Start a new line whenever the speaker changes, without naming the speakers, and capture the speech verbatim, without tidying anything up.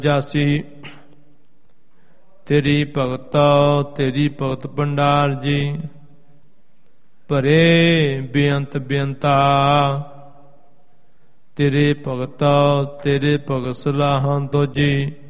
ਜਾਸੀ ਤੇਰੀ ਭਗਤ ਤੇਰੀ ਭਗਤ ਭੰਡਾਰ ਜੀ ਭਰੇ ਬੇਅੰਤ ਬੇਅੰਤਾ ਤੇਰੇ ਭਗਤ ਤੇਰੇ ਭਗਤ ਸਲਾਹਾਂ ਤੋਜੀ